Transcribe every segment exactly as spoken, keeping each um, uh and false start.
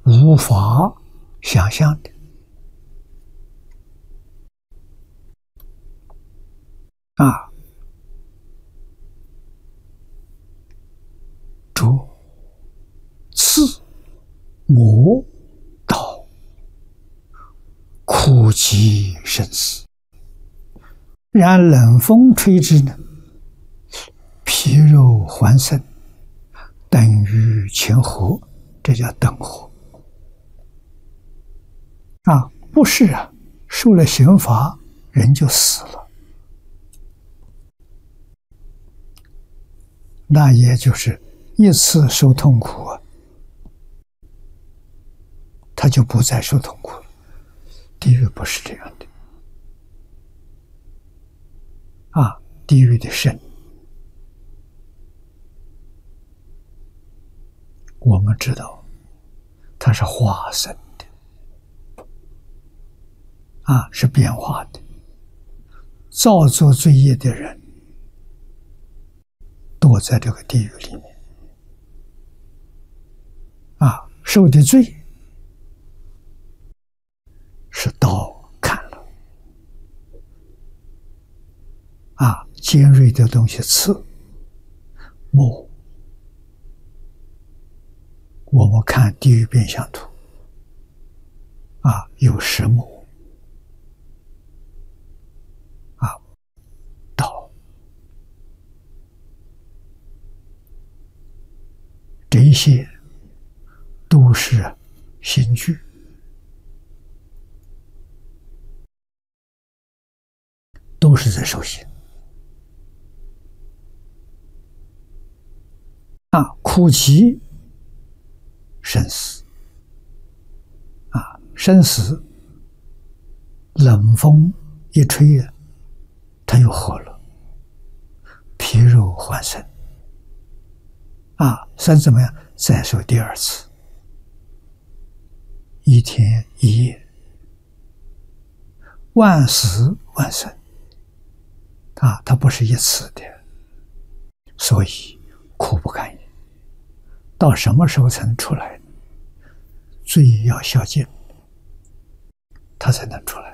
无法想象的。啊，逐、刺、磨、刀，苦极生死。然冷风吹之呢，皮肉还生，等于前火，这叫等火。啊，不是啊，受了刑罚，人就死了。那也就是一次受痛苦啊，他就不再受痛苦了。地狱不是这样的啊，地狱的深，我们知道它是化生的啊，是变化的。造作罪业的人躲在这个地狱里面啊，受的罪是刀砍了啊，尖锐的东西刺磨。我们看地狱变相图啊，有石磨啊，刀，这一些都是刑具，都是在受刑啊，苦极生死啊，生死冷风一吹啊，它又活了，皮肉还生啊，生怎么样？再受第二次，一天一夜，万死万生啊，它不是一次的，所以苦不堪言。到什么时候才能出来？罪要消尽，他才能出来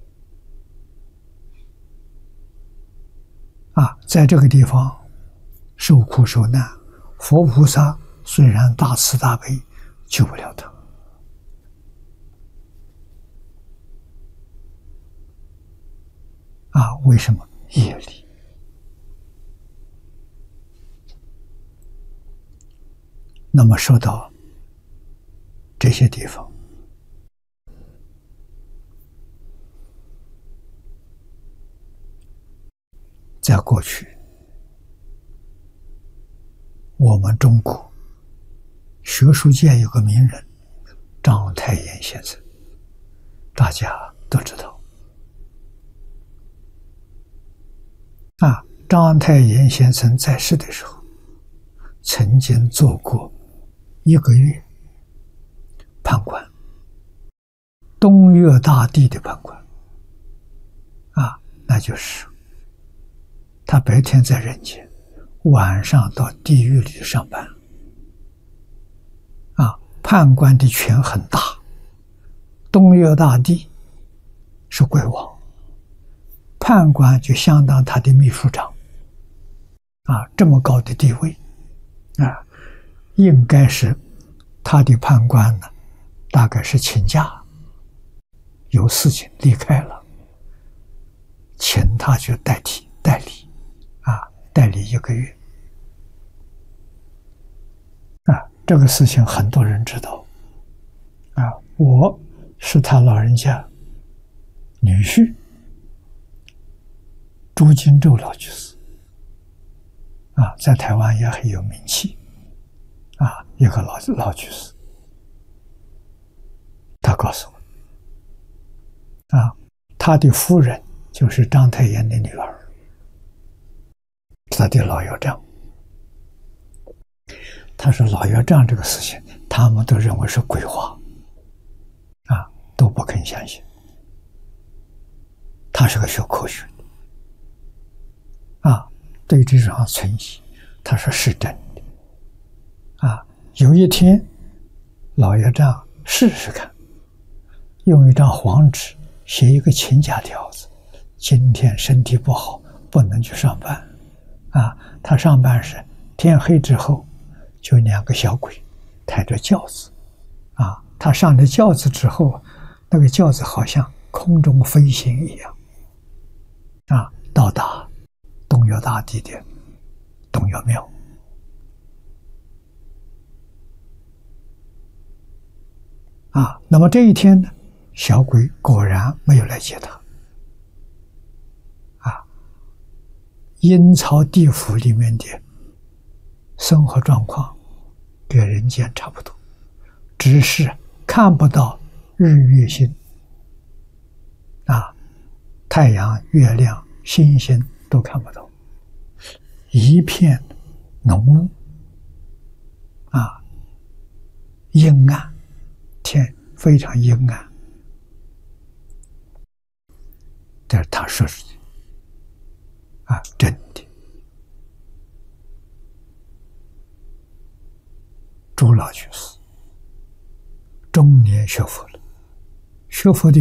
啊！在这个地方受苦受难，佛菩萨虽然大慈大悲，救不了他啊！为什么？业力。那么说到这些地方，在过去我们中国学术界有个名人章太炎先生，大家都知道啊。章太炎先生在世的时候曾经做过一个月判官，东岳大帝的判官啊，那就是他白天在人间，晚上到地狱里上班啊。判官的权很大，东岳大帝是国王，判官就相当他的秘书长啊，这么高的地位啊，应该是他的判官呢，大概是请假，有事情离开了，请他去代替代理啊，代理一个月啊。这个事情很多人知道啊，我是他老人家女婿朱金洲老居士啊，在台湾也很有名气啊，一个老老居士，他告诉我啊，他的夫人就是章太炎的女儿，他的老药账。他说老药账这个事情，他们都认为是鬼话啊，都不肯相信。他是个学科学的啊，对这种存疑，他说是真的啊。有一天老药账试试看，用一张黄纸写一个请假条子，今天身体不好，不能去上班。啊，他上班时天黑之后，就两个小鬼抬着轿子，啊，他上了轿子之后，那个轿子好像空中飞行一样，啊，到达东岳大帝的东岳庙。啊，那么这一天呢，小鬼果然没有来接他。啊，阴曹地府里面的生活状况跟人间差不多，只是看不到日月星，啊，太阳、月亮、星星都看不到，一片浓雾，啊，阴暗。天非常阴暗，这是他说出的啊，真的。朱老居士中年学佛了，学佛的